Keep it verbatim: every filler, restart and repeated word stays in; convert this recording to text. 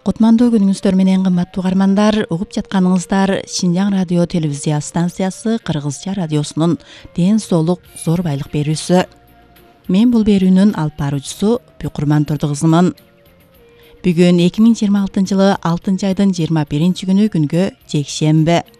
Кутмандуу күнүңүздөр менен кымбаттуу угармандар, угуп жатканыңыздар Шинжаң радио телевизия станциясы Кыргызча радиосунун ден соолук зор байлык берүүсү. Мен бул берүүнүн алып баруучусу Бюкурман Турдукызымын. Бүгүн эки миң жыйырма алтынчы жылы алтынчы айдын жыйырма биринчи күнү күнгө жекшемби.